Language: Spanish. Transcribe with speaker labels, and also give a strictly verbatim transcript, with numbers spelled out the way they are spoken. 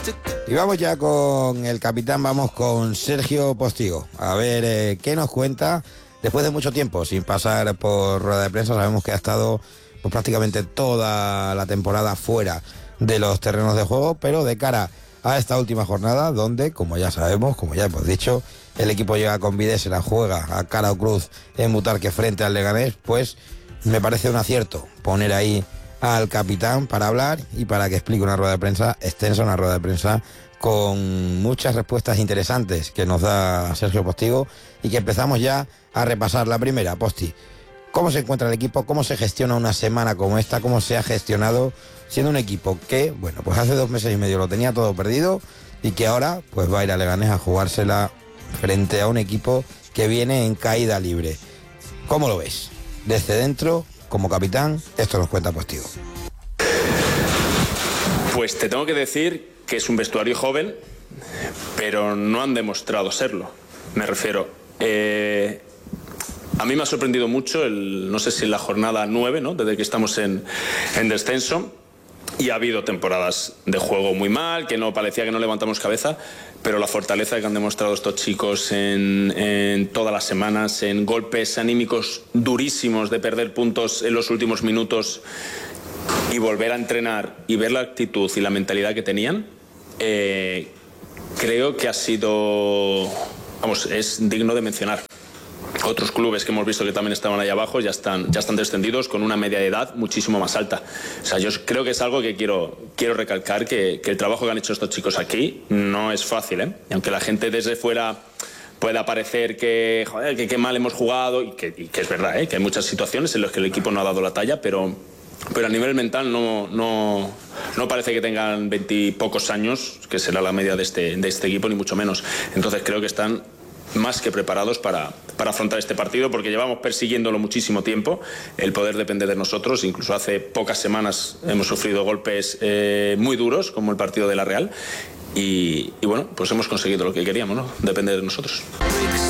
Speaker 1: Y vamos ya con el capitán, vamos con Sergio Postigo. A ver eh, qué nos cuenta. Después de mucho tiempo sin pasar por rueda de prensa, sabemos que ha estado pues, prácticamente toda la temporada fuera de los terrenos de juego, pero de cara a esta última jornada, donde, como ya sabemos, como ya hemos dicho, el equipo llega con vida, se la juega a cara o cruz en Butarque frente al Leganés, pues me parece un acierto poner ahí al capitán para hablar y para que explique una rueda de prensa extensa, una rueda de prensa con muchas respuestas interesantes que nos da Sergio Postigo y que empezamos ya a repasar. La primera, Posti, ¿cómo se encuentra el equipo? ¿Cómo se gestiona una semana como esta? ¿Cómo se ha gestionado siendo un equipo que, bueno, pues hace dos meses y medio lo tenía todo perdido y que ahora pues va a ir a Leganés a jugársela frente a un equipo que viene en caída libre? ¿Cómo lo ves? Desde dentro, como capitán, esto nos cuenta Postigo.
Speaker 2: Pues te tengo que decir que es un vestuario joven, pero no han demostrado serlo. Me refiero, eh, a mí me ha sorprendido mucho, el, no sé si en la jornada nueve, ¿no? Desde que estamos en, en descenso, y ha habido temporadas de juego muy mal, que no parecía que no levantamos cabeza, pero la fortaleza que han demostrado estos chicos en, en todas las semanas, en golpes anímicos durísimos de perder puntos en los últimos minutos y volver a entrenar y ver la actitud y la mentalidad que tenían, eh, creo que ha sido, vamos, es digno de mencionar. Otros clubes que hemos visto que también estaban ahí abajo ya están, ya están descendidos con una media de edad muchísimo más alta. O sea, yo creo que es algo que quiero, quiero recalcar, que, que el trabajo que han hecho estos chicos aquí no es fácil, ¿eh? Y aunque la gente desde fuera pueda parecer que, joder, que qué mal hemos jugado, y que, y que es verdad, ¿eh? Que hay muchas situaciones en las que el equipo no ha dado la talla, pero, pero a nivel mental no, no, no parece que tengan veintipocos años, que será la media de este, de este equipo, ni mucho menos. Entonces creo que están más que preparados para, para afrontar este partido, porque llevamos persiguiéndolo muchísimo tiempo. El poder depende de nosotros. Incluso hace pocas semanas hemos sufrido golpes eh, muy duros, como el partido de la Real, y, y bueno, pues hemos conseguido lo que queríamos, ¿no? Depende de nosotros.